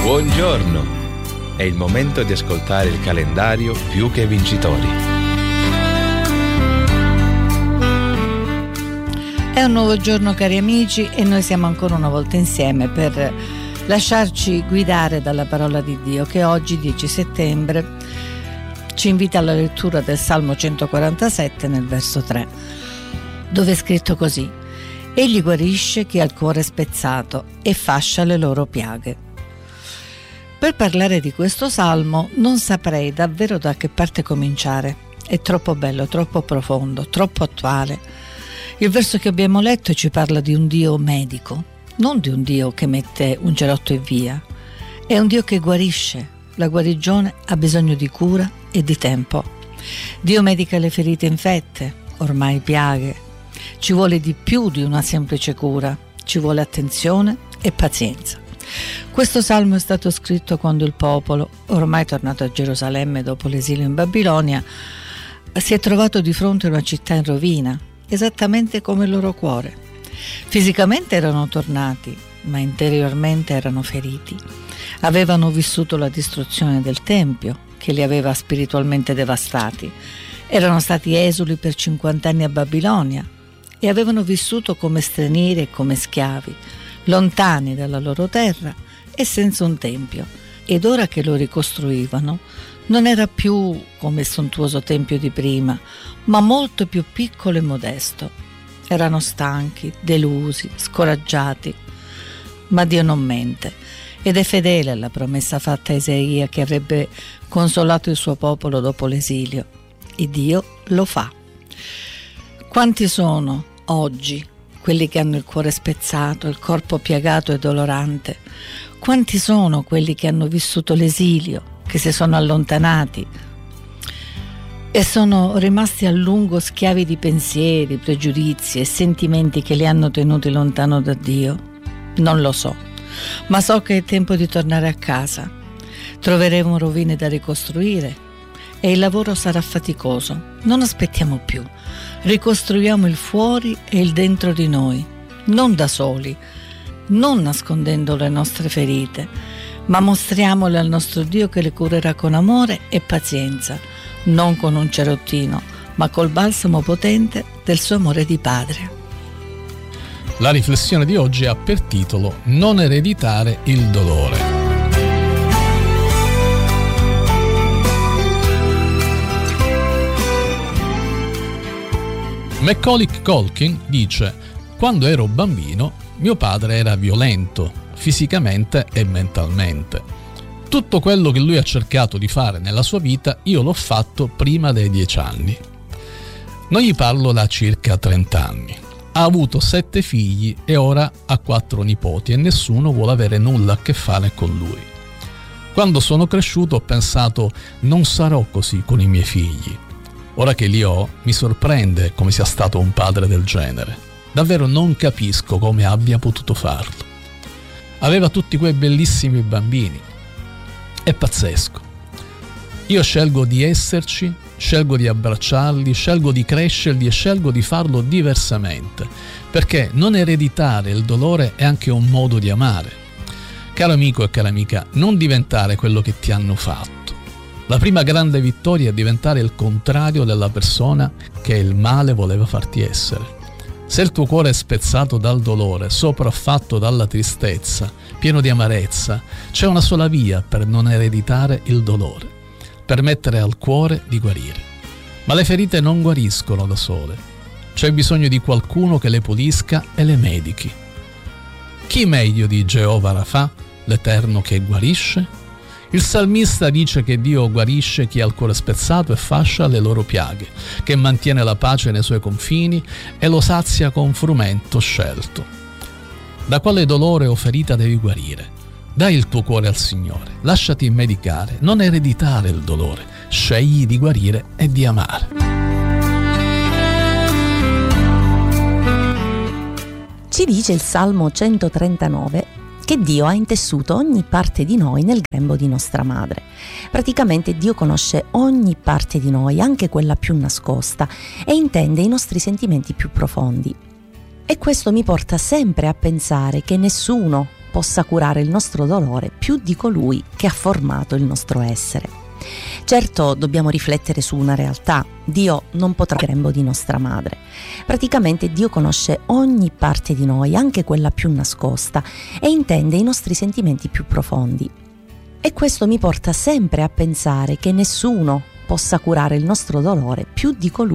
Buongiorno! È il momento di ascoltare il calendario Più che Vincitori. È un nuovo giorno, cari amici, e noi siamo ancora una volta insieme per lasciarci guidare dalla parola di Dio, che oggi, 10 settembre, ci invita alla lettura del Salmo 147 nel verso 3, dove è scritto così: Egli guarisce chi ha il cuore spezzato e fascia le loro piaghe. Per parlare di questo salmo non saprei davvero da che parte cominciare. È troppo bello, troppo profondo, troppo attuale. Il verso che abbiamo letto ci parla di un Dio medico, non di un Dio che mette un cerotto e via. È un Dio che guarisce. La guarigione ha bisogno di cura e di tempo. Dio medica le ferite infette, ormai piaghe. Ci vuole di più di una semplice cura, ci vuole attenzione e pazienza. Questo salmo è stato scritto quando il popolo, ormai tornato a Gerusalemme dopo l'esilio in Babilonia, si è trovato di fronte a una città in rovina, esattamente come il loro cuore. Fisicamente erano tornati, ma interiormente erano feriti. Avevano vissuto la distruzione del Tempio, che li aveva spiritualmente devastati. Erano stati esuli per 50 anni a Babilonia e avevano vissuto come stranieri e come schiavi, lontani dalla loro terra e senza un tempio. Ed ora che lo ricostruivano, non era più come il sontuoso tempio di prima, ma molto più piccolo e modesto. Erano stanchi, delusi, scoraggiati. Ma Dio non mente ed è fedele alla promessa fatta a Isaia che avrebbe consolato il suo popolo dopo l'esilio. E Dio lo fa. Quanti sono oggi quelli che hanno il cuore spezzato, il corpo piagato e dolorante? Quanti sono quelli che hanno vissuto l'esilio, che si sono allontanati e sono rimasti a lungo schiavi di pensieri, pregiudizi e sentimenti che li hanno tenuti lontano da Dio? Non lo so, ma so che è tempo di tornare a casa. Troveremo rovine da ricostruire e il lavoro sarà faticoso. Non aspettiamo più. Ricostruiamo il fuori e il dentro di noi, non da soli, non nascondendo le nostre ferite, ma mostriamole al nostro Dio che le curerà con amore e pazienza, non con un cerottino, ma col balsamo potente del suo amore di padre. La riflessione di oggi ha per titolo Non ereditare il dolore. Macaulay Culkin dice: quando ero bambino mio padre era violento, fisicamente e mentalmente. Tutto quello che lui ha cercato di fare nella sua vita io l'ho fatto prima dei 10 anni. Non gli parlo da circa 30 anni. Ha avuto 7 figli e ora ha 4 nipoti e nessuno vuole avere nulla a che fare con lui. Quando sono cresciuto ho pensato: non sarò così con i miei figli. Ora che li ho, mi sorprende come sia stato un padre del genere. Davvero non capisco come abbia potuto farlo. Aveva tutti quei bellissimi bambini. È pazzesco. Io scelgo di esserci, scelgo di abbracciarli, scelgo di crescerli e scelgo di farlo diversamente, perché non ereditare il dolore è anche un modo di amare. Caro amico e cara amica, non diventare quello che ti hanno fatto. La prima grande vittoria è diventare il contrario della persona che il male voleva farti essere. Se il tuo cuore è spezzato dal dolore, sopraffatto dalla tristezza, pieno di amarezza, c'è una sola via per non ereditare il dolore: permettere al cuore di guarire. Ma le ferite non guariscono da sole. C'è bisogno di qualcuno che le pulisca e le medichi. Chi meglio di Geova Rafà, l'Eterno che guarisce? Il salmista dice che Dio guarisce chi ha il cuore spezzato e fascia le loro piaghe, che mantiene la pace nei suoi confini e lo sazia con frumento scelto. Da quale dolore o ferita devi guarire? Dai il tuo cuore al Signore, lasciati medicare, non ereditare il dolore, scegli di guarire e di amare. Ci dice il Salmo 139 che Dio ha intessuto ogni parte di noi nel grembo di nostra madre. Praticamente Dio conosce ogni parte di noi, anche quella più nascosta, e intende i nostri sentimenti più profondi. E questo mi porta sempre a pensare che nessuno possa curare il nostro dolore più di colui che ha formato il nostro essere. Certo, dobbiamo riflettere su una realtà: Dio non potrà il grembo di nostra madre. Praticamente Dio conosce ogni parte di noi, anche quella più nascosta, e intende i nostri sentimenti più profondi. E questo mi porta sempre a pensare che nessuno possa curare il nostro dolore più di colui